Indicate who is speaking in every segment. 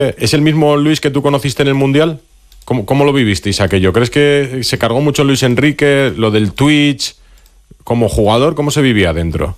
Speaker 1: ¿Es el mismo Luis que tú conociste en el Mundial? ¿Cómo lo vivisteis aquello? ¿Crees que se cargó mucho Luis Enrique, lo del Twitch? Como jugador, ¿cómo se vivía dentro?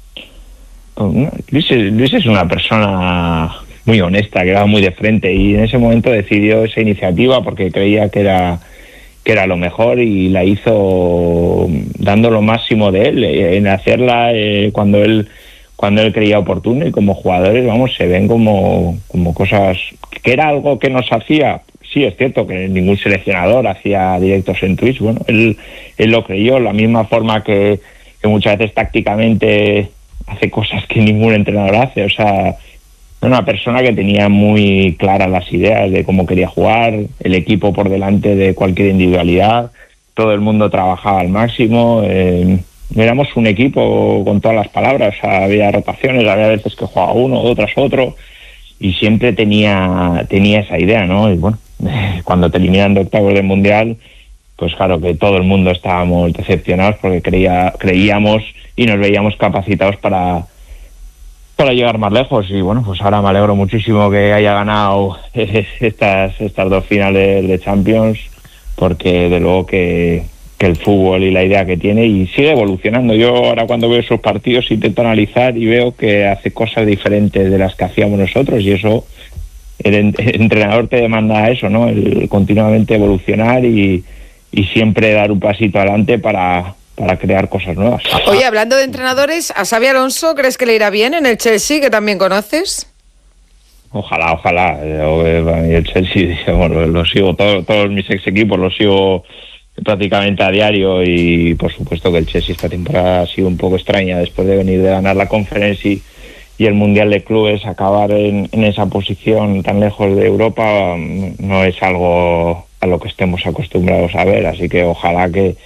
Speaker 2: Luis es una persona muy honesta, que va muy de frente, y en ese momento decidió esa iniciativa porque creía que era lo mejor, y la hizo dando lo máximo de él en hacerla cuando él creía oportuno. Y como jugadores, se ven como cosas que era algo que nos hacía. Sí, es cierto que ningún seleccionador hacía directos en Twitch. Bueno, él lo creyó, la misma forma que muchas veces tácticamente hace cosas que ningún entrenador hace. O sea, era una persona que tenía muy claras las ideas de cómo quería jugar, el equipo por delante de cualquier individualidad, todo el mundo trabajaba al máximo. Éramos un equipo con todas las palabras. O sea, había rotaciones, había veces que jugaba uno, otras otro, y siempre tenía esa idea, ¿no? Y bueno, cuando te eliminan de octavos del Mundial, pues claro que todo el mundo estábamos decepcionados porque creíamos y nos veíamos capacitados para llegar más lejos. Y bueno, pues ahora me alegro muchísimo que haya ganado estas dos finales de Champions, porque de luego que el fútbol y la idea que tiene, y sigue evolucionando. Yo ahora cuando veo esos partidos intento analizar y veo que hace cosas diferentes de las que hacíamos nosotros, y eso el entrenador te demanda eso, ¿no? El continuamente evolucionar y siempre dar un pasito adelante para crear cosas nuevas.
Speaker 3: Oye, hablando de entrenadores, ¿a Xabi Alonso crees que le irá bien en el Chelsea, que también conoces?
Speaker 2: Ojalá. El Chelsea, bueno, lo sigo, todos mis ex equipos los sigo prácticamente a diario, y por supuesto que el Chelsea esta temporada ha sido un poco extraña después de venir de ganar la Conference y el Mundial de Clubes. Acabar en esa posición tan lejos de Europa no es algo a lo que estemos acostumbrados a ver, así que ojalá que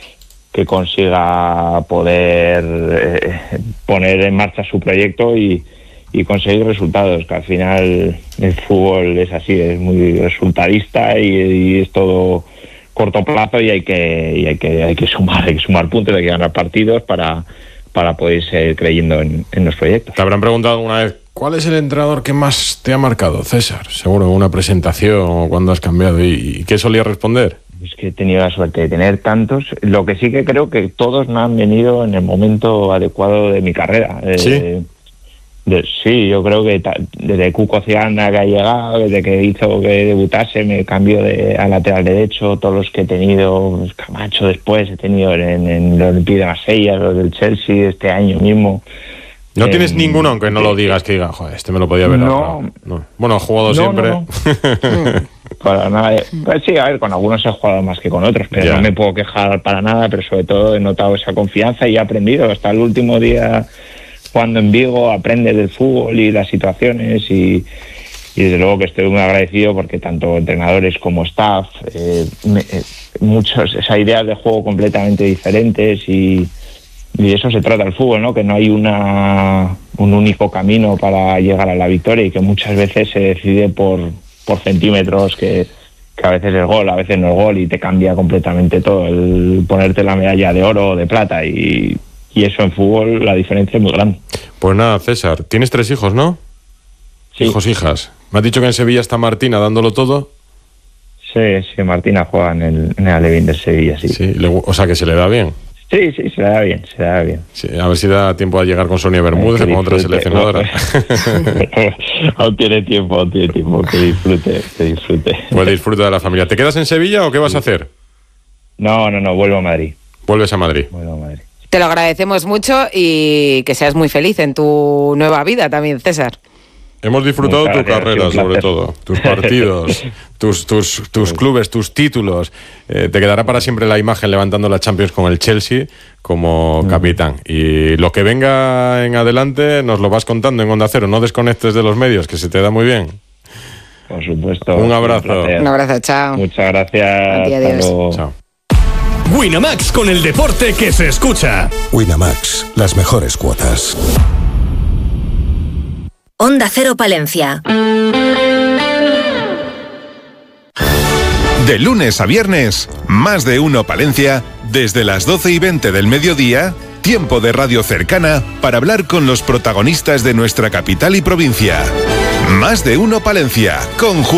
Speaker 2: consiga poder poner en marcha su proyecto y conseguir resultados, que al final el fútbol es así, es muy resultadista y es todo corto plazo, y hay que sumar puntos, hay que ganar partidos para poder seguir creyendo en los proyectos.
Speaker 1: Te habrán preguntado alguna vez, ¿cuál es el entrenador que más te ha marcado, César? Seguro en una presentación o cuando has cambiado. ¿Y qué solías responder?
Speaker 2: Es que he tenido la suerte de tener tantos. Lo que sí que creo que todos me han venido en el momento adecuado de mi carrera.
Speaker 1: ¿Sí?
Speaker 2: Sí, yo creo que desde Cuco Ciana, que ha llegado, desde que hizo que debutase, me cambió a lateral derecho, todos los que he tenido, pues Camacho después, he tenido en el Olympique de Marsella, los del Chelsea este año mismo.
Speaker 1: ¿No tienes ninguno, aunque no lo digas, que diga, joder, este me lo podía haber ahorrado? No. Bueno, ha jugado siempre.
Speaker 2: No. Para nada. Pues sí, a ver, con algunos he jugado más que con otros, pero
Speaker 1: Ya.
Speaker 2: no me puedo quejar para nada, pero sobre todo he notado esa confianza y he aprendido. Hasta el último día jugando en Vigo, aprendes del fútbol y las situaciones, y desde luego que estoy muy agradecido porque tanto entrenadores como staff, muchos, esas ideas de juego completamente diferentes, y de eso se trata el fútbol, ¿no? Que no hay un único camino para llegar a la victoria, y que muchas veces se decide por centímetros, que a veces es gol, a veces no es gol, y te cambia completamente todo, el ponerte la medalla de oro o de plata, y eso en fútbol la diferencia es muy grande.
Speaker 1: Pues nada, César, tienes 3 hijos, ¿no?
Speaker 2: Sí.
Speaker 1: Hijos, hijas. Me has dicho que en Sevilla está Martina dándolo todo.
Speaker 2: Sí, Martina juega en el Alevín de Sevilla, sí.
Speaker 1: Sí, o sea que se le da bien.
Speaker 2: Sí, se le da bien.
Speaker 1: Sí, a ver si da tiempo a llegar con Sonia Bermúdez, con otra seleccionadora.
Speaker 2: Aún tiene tiempo, que disfrute.
Speaker 1: Pues disfruta de la familia. ¿Te quedas en Sevilla o qué vas a hacer?
Speaker 2: No, vuelvo a Madrid.
Speaker 1: Vuelves a Madrid.
Speaker 3: Te lo agradecemos mucho y que seas muy feliz en tu nueva vida también, César.
Speaker 1: Hemos disfrutado tu carrera, sobre todo, tus partidos, tus clubes, tus títulos. Te quedará para siempre la imagen levantando la Champions con el Chelsea como capitán. Y lo que venga en adelante nos lo vas contando en Onda Cero. No desconectes de los medios, que se te da muy bien.
Speaker 2: Por supuesto.
Speaker 1: Un abrazo.
Speaker 3: Un abrazo, chao.
Speaker 2: Muchas gracias.
Speaker 3: Adiós.
Speaker 1: Chao.
Speaker 4: Winamax, con el deporte que se escucha.
Speaker 5: Winamax, las mejores cuotas.
Speaker 6: Onda Cero Palencia.
Speaker 7: De lunes a viernes, Más de Uno Palencia, desde las 12:20 del mediodía, tiempo de radio cercana para hablar con los protagonistas de nuestra capital y provincia. Más de Uno Palencia, con